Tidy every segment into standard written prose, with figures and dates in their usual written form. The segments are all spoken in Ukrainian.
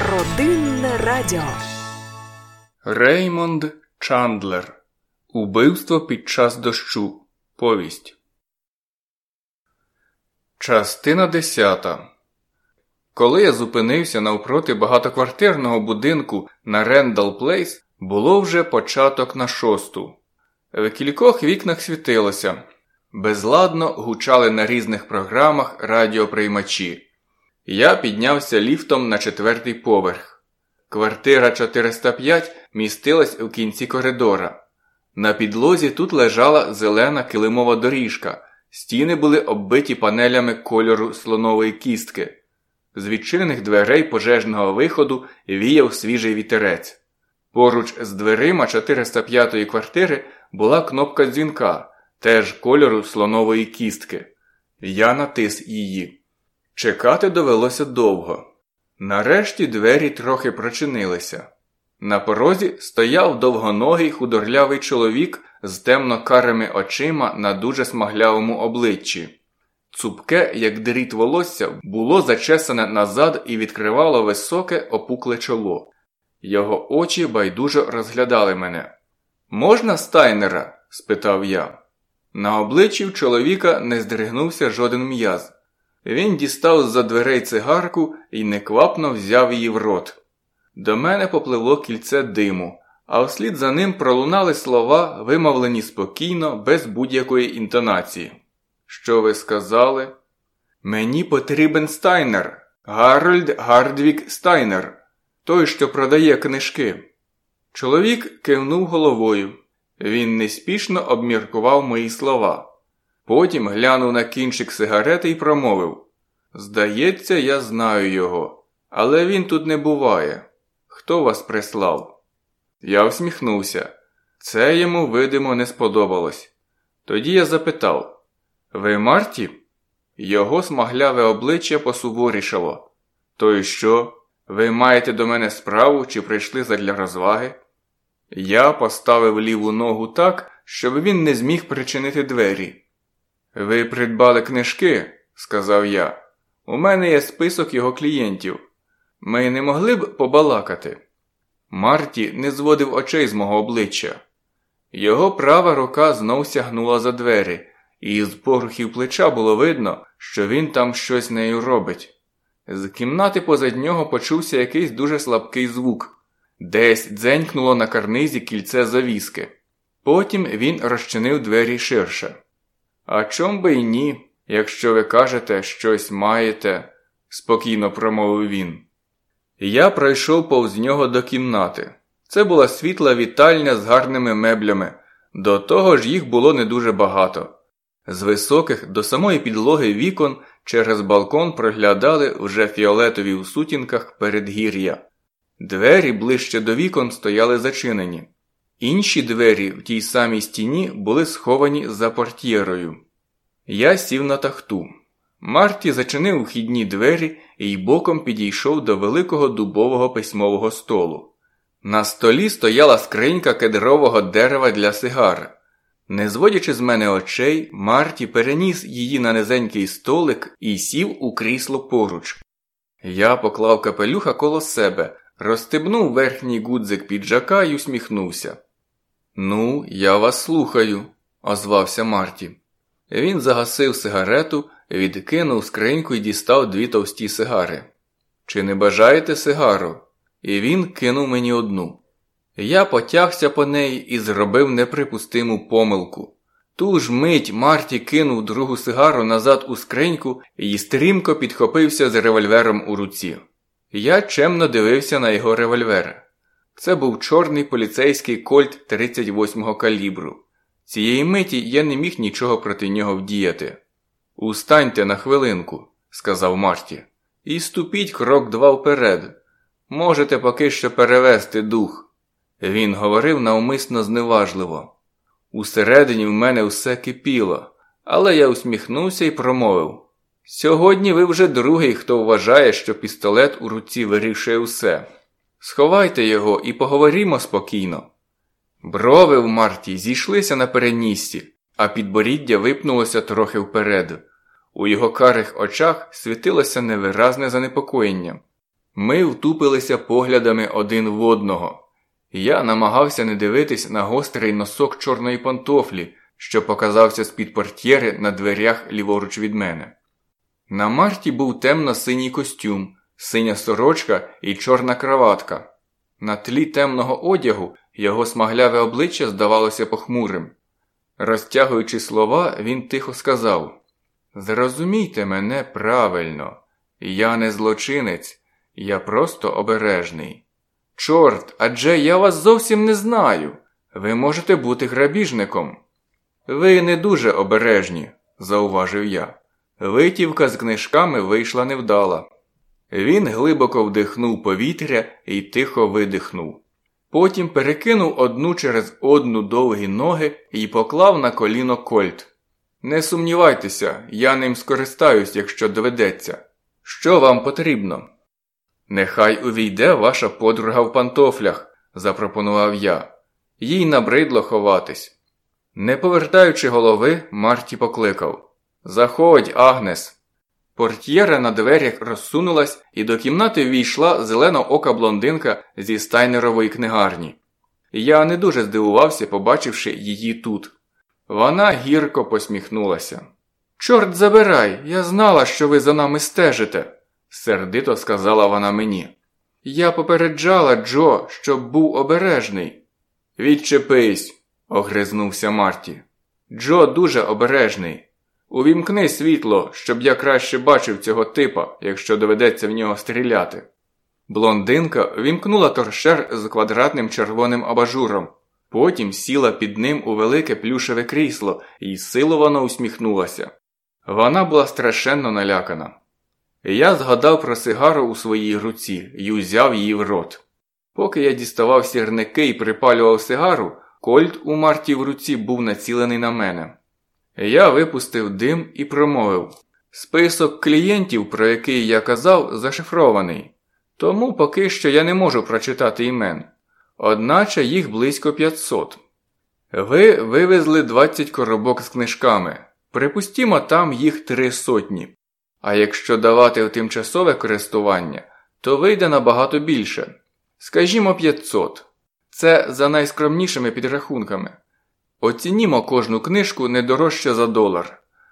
Родинне радіо. Реймонд Чандлер. Убивство під час дощу. Повість. Частина 10. Коли я зупинився навпроти багатоквартирного будинку на Рендал Плейс, було вже початок на 6. В кількох вікнах світилося. Безладно гучали на різних програмах радіоприймачі. Я піднявся ліфтом на 4-й поверх. Квартира 405 містилась у кінці коридора. На підлозі тут лежала зелена килимова доріжка. Стіни були оббиті панелями кольору слонової кістки. З відчинених дверей пожежного виходу віяв свіжий вітерець. Поруч з дверима 405-ї квартири була кнопка дзвінка, теж кольору слонової кістки. Я натис її. Чекати довелося довго. Нарешті двері трохи прочинилися. На порозі стояв довгоногий худорлявий чоловік з темно-карими очима на дуже смаглявому обличчі. Цупке, як дріт волосся, було зачесане назад і відкривало високе, опукле чоло. Його очі байдужо розглядали мене. «Можна Стайнера?» – спитав я. На обличчі в чоловіка не здригнувся жоден м'яз. Він дістав з-за дверей цигарку і неквапно взяв її в рот. До мене попливло кільце диму, а вслід за ним пролунали слова, вимовлені спокійно, без будь-якої інтонації. «Що ви сказали?» «Мені потрібен Стайнер. Гарольд Гардвік Стайнер. Той, що продає книжки». Чоловік кивнув головою. Він неспішно обміркував мої слова. Потім глянув на кінчик сигарети і промовив: «Здається, я знаю його, але він тут не буває. Хто вас прислав?» Я всміхнувся. Це йому, видимо, не сподобалось. Тоді я запитав: «Ви Марті?» Його смагляве обличчя посуворішало. «То й що? Ви маєте до мене справу чи прийшли задля розваги?» Я поставив ліву ногу так, щоб він не зміг причинити двері. «Ви придбали книжки?» – сказав я. «У мене є список його клієнтів. Ми не могли б побалакати?» Марті не зводив очей з мого обличчя. Його права рука знов сягнула за двері, і з порухів плеча було видно, що він там щось нею робить. З кімнати позад нього почувся якийсь дуже слабкий звук. Десь дзенькнуло на карнизі кільце завіски. Потім він розчинив двері ширше. «А чом би й ні, якщо ви кажете, щось маєте», – спокійно промовив він. Я пройшов повз нього до кімнати. Це була світла вітальня з гарними меблями. До того ж їх було не дуже багато. З високих до самої підлоги вікон через балкон проглядали вже фіолетові у сутінках передгір'я. Двері ближче до вікон стояли зачинені. Інші двері в тій самій стіні були сховані за портьєрою. Я сів на тахту. Марті зачинив вхідні двері і боком підійшов до великого дубового письмового столу. На столі стояла скринька кедрового дерева для сигар. Не зводячи з мене очей, Марті переніс її на низенький столик і сів у крісло поруч. Я поклав капелюха коло себе, розстебнув верхній гудзик піджака і усміхнувся. «Ну, я вас слухаю», – озвався Марті. Він загасив сигарету, відкинув скриньку і дістав 2 товсті сигари. «Чи не бажаєте сигару?» І він кинув мені одну. Я потягся по неї і зробив неприпустиму помилку. Ту ж мить Марті кинув другу сигару назад у скриньку і стрімко підхопився з револьвером у руці. Я чемно дивився на його револьвер. Це був чорний поліцейський кольт 38-го калібру. Цієї миті я не міг нічого проти нього вдіяти. «Устаньте на хвилинку», – сказав Марті, – «і ступіть крок 2 вперед. Можете поки що перевести дух». Він говорив навмисно зневажливо. Усередині в мене все кипіло, але я усміхнувся і промовив: «Сьогодні ви вже другий, хто вважає, що пістолет у руці вирішує все. Сховайте його і поговоримо спокійно». Брови в Марті зійшлися на переніссі, а підборіддя випнулося трохи вперед. У його карих очах світилося невиразне занепокоєння. Ми втупилися поглядами один в одного. Я намагався не дивитись на гострий носок чорної пантофлі, що показався з-під портьєри на дверях ліворуч від мене. На Марті був темно-синій костюм, синя сорочка і чорна краватка. На тлі темного одягу його смагляве обличчя здавалося похмурим. Розтягуючи слова, він тихо сказав: «Зрозумійте мене правильно. Я не злочинець, я просто обережний». «Чорт, адже я вас зовсім не знаю. Ви можете бути грабіжником». «Ви не дуже обережні», – зауважив я. Витівка з книжками вийшла невдала. Він глибоко вдихнув повітря і тихо видихнув. Потім перекинув одну через одну довгі ноги і поклав на коліно кольт. «Не сумнівайтеся, я ним скористаюсь, якщо доведеться. Що вам потрібно?» «Нехай увійде ваша подруга в пантофлях», – запропонував я. Їй набридло ховатись. Не повертаючи голови, Марті покликав: «Заходь, Агнес!» Портьєра на дверях розсунулась, і до кімнати ввійшла зеленоока блондинка зі стайнерової книгарні. Я не дуже здивувався, побачивши її тут. Вона гірко посміхнулася. «Чорт забирай, я знала, що ви за нами стежите», – сердито сказала вона мені. «Я попереджала Джо, щоб був обережний». «Відчепись», – огризнувся Марті. «Джо дуже обережний. Увімкни світло, щоб я краще бачив цього типа, якщо доведеться в нього стріляти». Блондинка вімкнула торшер з квадратним червоним абажуром. Потім сіла під ним у велике плюшеве крісло і силовано усміхнулася. Вона була страшенно налякана. Я згадав про сигару у своїй руці і узяв її в рот. Поки я діставав сірники і припалював сигару, кольт у Марті в руці був націлений на мене. Я випустив дим і промовив: «Список клієнтів, про який я казав, зашифрований. Тому поки що я не можу прочитати імен. Одначе їх близько 500. Ви вивезли 20 коробок з книжками. Припустімо, там їх 300. А якщо давати в тимчасове користування, то вийде набагато більше. Скажімо, 500. Це за найскромнішими підрахунками. Оцінімо кожну книжку не дорожче за $1.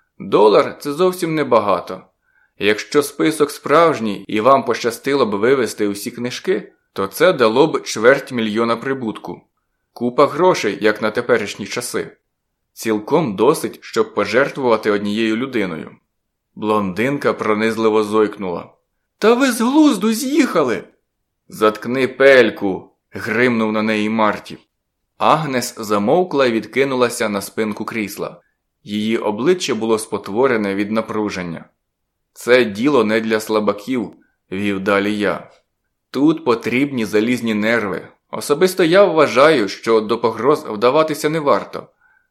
$1 – це зовсім небагато. Якщо список справжній і вам пощастило б вивезти усі книжки, то це дало б $250 000 прибутку. Купа грошей, як на теперішні часи. Цілком досить, щоб пожертвувати однією людиною». Блондинка пронизливо зойкнула. «Та ви з глузду з'їхали!» «Заткни пельку!» – гримнув на неї Марті. Агнес замовкла і відкинулася на спинку крісла. Її обличчя було спотворене від напруження. «Це діло не для слабаків», – вів далі я. «Тут потрібні залізні нерви. Особисто я вважаю, що до погроз вдаватися не варто.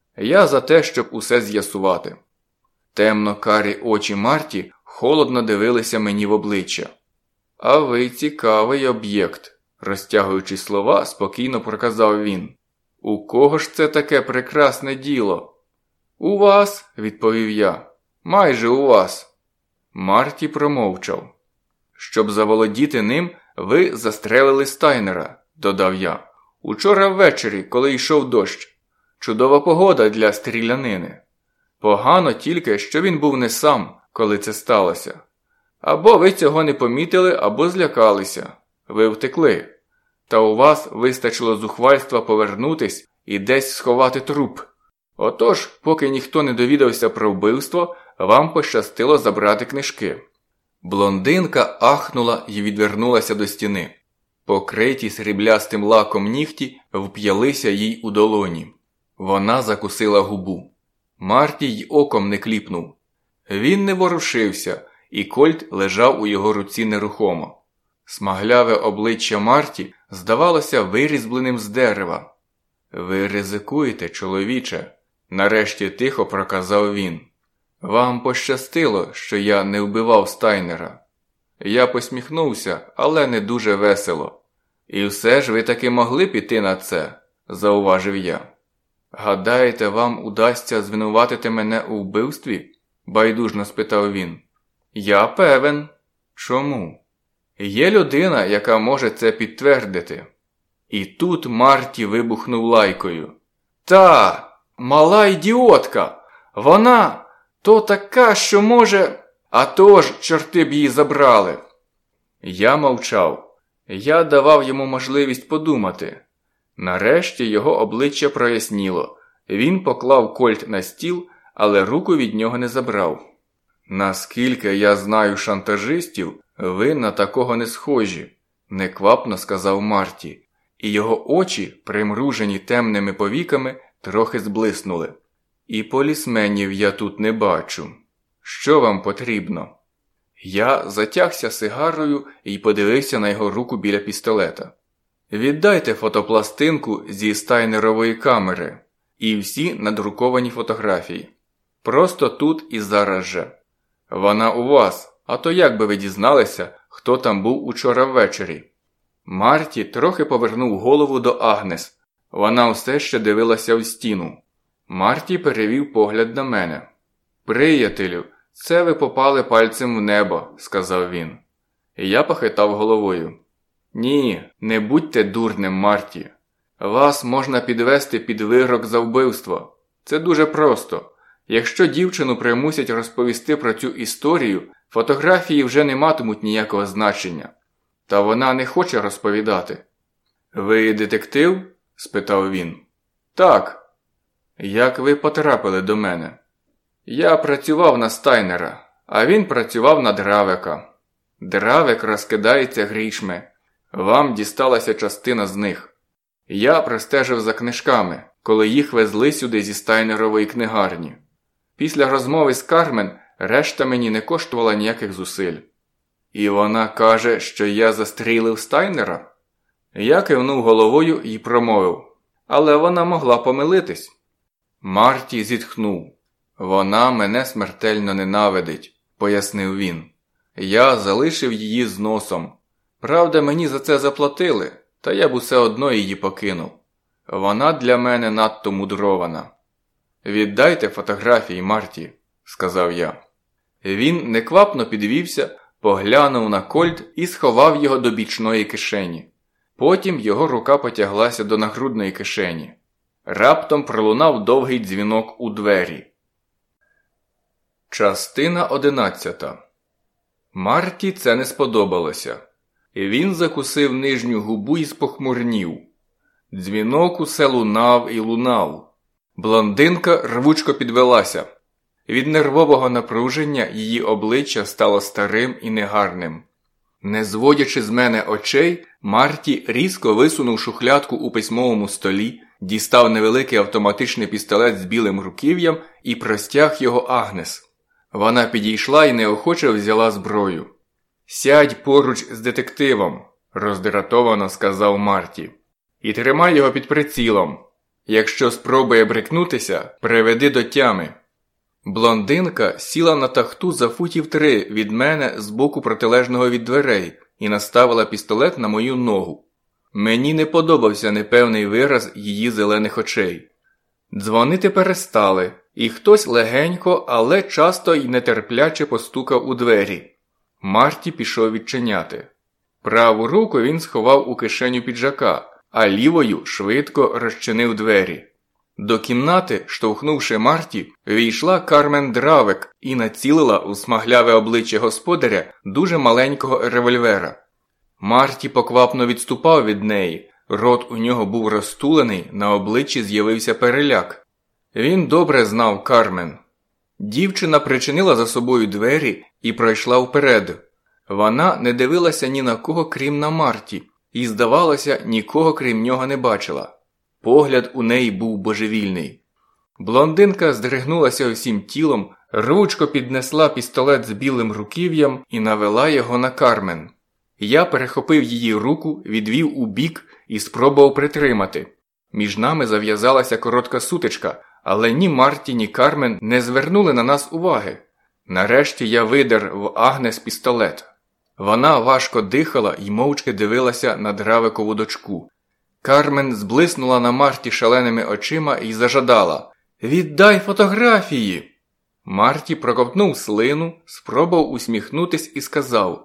Я за те, щоб усе з'ясувати». Темно-карі очі Марті холодно дивилися мені в обличчя. «А ви цікавий об'єкт», – розтягуючи слова, спокійно проказав він. «У кого ж це таке прекрасне діло?» «У вас», – відповів я. «Майже у вас». Марті промовчав. «Щоб заволодіти ним, ви застрелили Стайнера», – додав я. «Учора ввечері, коли йшов дощ. Чудова погода для стрілянини. Погано тільки, що він був не сам, коли це сталося. Або ви цього не помітили, або злякалися. Ви втекли. Та у вас вистачило зухвальства повернутись і десь сховати труп. Отож, поки ніхто не довідався про вбивство, вам пощастило забрати книжки». Блондинка ахнула і відвернулася до стіни. Покриті сріблястим лаком нігті вп'ялися їй у долоні. Вона закусила губу. Марті й оком не кліпнув. Він не ворушився, і кольт лежав у його руці нерухомо. Смагляве обличчя Марті здавалося вирізбленим з дерева. «Ви ризикуєте, чоловіче», – нарешті тихо проказав він. «Вам пощастило, що я не вбивав Стайнера». Я посміхнувся, але не дуже весело. «І все ж ви таки могли піти на це», – зауважив я. «Гадаєте, вам удасться звинуватити мене у вбивстві?» – байдужно спитав він. «Я певен». «Чому?» Є людина, яка може це підтвердити. І тут Марті вибухнув лайкою. Та, мала ідіотка! Вона то така, що може... А то ж, чорти б її забрали. Я мовчав. Я давав йому можливість подумати. Нарешті його обличчя проясніло. Він поклав кольт на стіл, але руку від нього не забрав. Наскільки я знаю шантажистів, ви на такого не схожі, неквапно сказав Марті, і його очі, примружені темними повіками, трохи зблиснули. І полісменів я тут не бачу. Що вам потрібно? Я затягся сигарою і подивився на його руку біля пістолета. Віддайте фотопластинку зі стайнерової камери і всі надруковані фотографії. Просто тут і зараз же. Вона у вас, а то як би ви дізналися, хто там був учора ввечері? Марті трохи повернув голову до Агнес. Вона все ще дивилася в стіну. Марті перевів погляд на мене. «Приятелю, це ви попали пальцем в небо», – сказав він. Я похитав головою. «Ні, не будьте дурним, Марті. Вас можна підвести під вирок за вбивство. Це дуже просто. Якщо дівчину примусять розповісти про цю історію, фотографії вже не матимуть ніякого значення. Та вона не хоче розповідати». «Ви детектив?» – спитав він. «Так». «Як ви потрапили до мене?» «Я працював на Стайнера, а він працював на Дравека. Дравек розкидається грішми. Вам дісталася частина з них. Я простежив за книжками, коли їх везли сюди зі Стайнерової книгарні. Після розмови з Кармен решта мені не коштувала ніяких зусиль. І вона каже, що я застрілив Стайнера?» Я кивнув головою і промовив. Але вона могла помилитись. Марті зітхнув. «Вона мене смертельно ненавидить», – пояснив він. «Я залишив її з носом. Правда, мені за це заплатили, та я б усе одно її покинув. Вона для мене надто мудрована». «Віддайте фотографії, Марті», – сказав я. Він неквапно підвівся, поглянув на кольт і сховав його до бічної кишені. Потім його рука потяглася до нагрудної кишені. Раптом пролунав довгий дзвінок у двері. Частина 11. Марті це не сподобалося. Він закусив нижню губу і спохмурнів. Дзвінок усе лунав і лунав. Блондинка рвучко підвелася. Від нервового напруження її обличчя стало старим і негарним. Не зводячи з мене очей, Марті різко висунув шухлядку у письмовому столі, дістав невеликий автоматичний пістолет з білим руків'ям і простяг його Агнес. Вона підійшла і неохоче взяла зброю. «Сядь поруч з детективом», – роздратовано сказав Марті. «І тримай його під прицілом. Якщо спробує брикнутися, приведи до тями». Блондинка сіла на тахту за футів 3 від мене з боку протилежного від дверей і наставила пістолет на мою ногу. Мені не подобався непевний вираз її зелених очей. Дзвонити перестали, і хтось легенько, але часто й нетерпляче постукав у двері. Марті пішов відчиняти. Праву руку він сховав у кишеню піджака, а лівою швидко розчинив двері. До кімнати, штовхнувши Марті, війшла Кармен Дравек і націлила у смагляве обличчя господаря дуже маленького револьвера. Марті поквапно відступав від неї, рот у нього був розтулений, на обличчі з'явився переляк. Він добре знав Кармен. Дівчина причинила за собою двері і пройшла вперед. Вона не дивилася ні на кого, крім на Марті, і, здавалося, нікого крім нього не бачила. Погляд у неї був божевільний. Блондинка здригнулася всім тілом, рвучко піднесла пістолет з білим руків'ям і навела його на Кармен. Я перехопив її руку, відвів у бік і спробував притримати. Між нами зав'язалася коротка сутичка, але ні Марті, ні Кармен не звернули на нас уваги. Нарешті я видер в Агнес пістолет. Вона важко дихала і мовчки дивилася на Дравекову дочку. Кармен зблиснула на Марті шаленими очима і зажадала: «Віддай фотографії!» Марті проковтнув слину, спробував усміхнутись і сказав: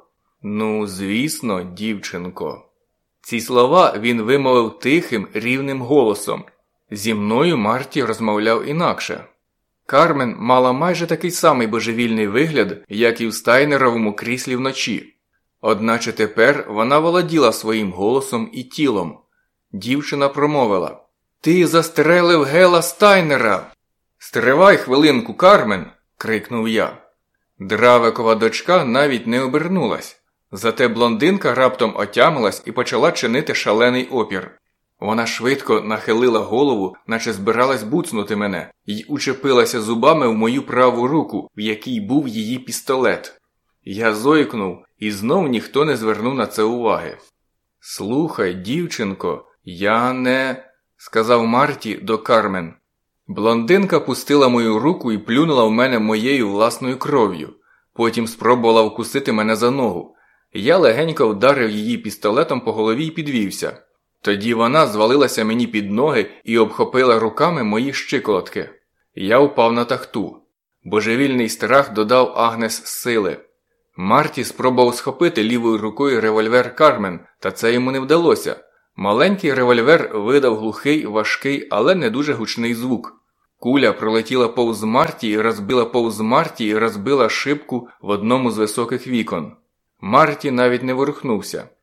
Ну, звісно, дівчинко. Ці слова він вимовив тихим, рівним голосом. Зі мною Марті розмовляв інакше. Кармен мала майже такий самий божевільний вигляд, як і в стайнеровому кріслі вночі. Одначе тепер вона володіла своїм голосом і тілом. Дівчина промовила: «Ти застрелив Гела Стайнера!» «Стривай хвилинку, Кармен!» – крикнув я. Дравекова дочка навіть не обернулась. Зате блондинка раптом отямилась і почала чинити шалений опір. Вона швидко нахилила голову, наче збиралась буцнути мене, й учепилася зубами в мою праву руку, в якій був її пістолет. Я зойкнув, і знов ніхто не звернув на це уваги. «Слухай, дівчинко, я не...» – сказав Марті до Кармен. Блондинка пустила мою руку і плюнула в мене моєю власною кров'ю. Потім спробувала вкусити мене за ногу. Я легенько вдарив її пістолетом по голові і підвівся. Тоді вона звалилася мені під ноги і обхопила руками мої щиколотки. Я впав на тахту. Божевільний страх додав Агнес сили. Марті спробував схопити лівою рукою револьвер Кармен, та це йому не вдалося. Маленький револьвер видав глухий, важкий, але не дуже гучний звук. Куля пролетіла повз Марті і розбила шибку в одному з високих вікон. Марті навіть не ворухнувся.